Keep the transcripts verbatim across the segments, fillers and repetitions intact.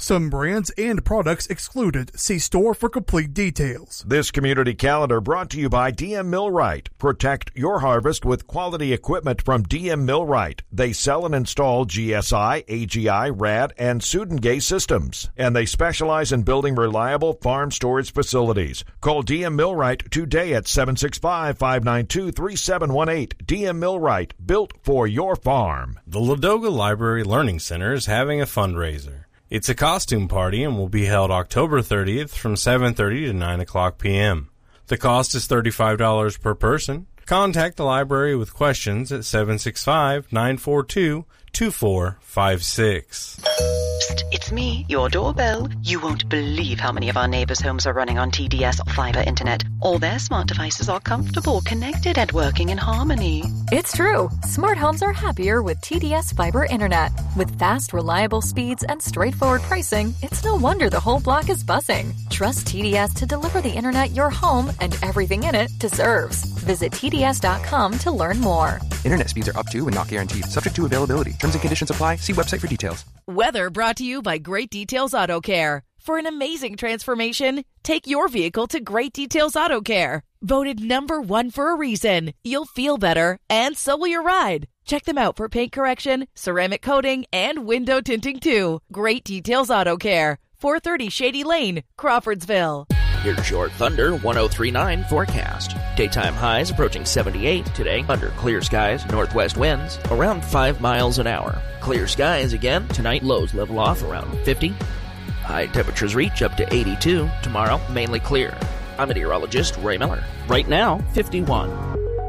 Some brands and products excluded. See store for complete details. This community calendar brought to you by D M Millwright. Protect your harvest with quality equipment from D M Millwright. They sell and install G S I, A G I, R A D, and Sudengay systems. And they specialize in building reliable farm storage facilities. Call D M Millwright today at seven six five, five nine two, three seven one eight. D M Millwright, built for your farm. The Ladoga Library Learning Center is having a fundraiser. It's a costume party and will be held October thirtieth from seven thirty to nine o'clock p.m. The cost is thirty-five dollars per person. Contact the library with questions at seven six five, nine four two, two four five six. Psst, it's me, your doorbell. You won't believe how many of our neighbors' homes are running on T D S fiber internet. All their smart devices are comfortable, connected, and working in harmony. It's true. Smart homes are happier with T D S fiber internet. With fast, reliable speeds and straightforward pricing, it's no wonder the whole block is buzzing. Trust T D S to deliver the internet your home and everything in it deserves. Visit T D S dot com to learn more. Internet speeds are up to and not guaranteed. Subject to availability. Terms and conditions apply. See website for details. Weather brought to you by Great Details Auto Care. For an amazing transformation, take your vehicle to Great Details Auto Care. Voted number one for a reason. You'll feel better, and so will your ride. Check them out for paint correction, ceramic coating, and window tinting too. Great Details Auto Care. four thirty Shady Lane, Crawfordsville. Here's your Thunder one oh three point nine forecast. Daytime highs approaching seventy-eight today under clear skies, northwest winds around five miles an hour. Clear skies again tonight, lows level off around fifty. High temperatures reach up to eighty-two. Tomorrow, mainly clear. I'm meteorologist Ray Miller. Right now, fifty-one.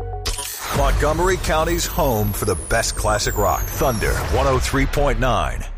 Montgomery County's home for the best classic rock. Thunder one oh three point nine.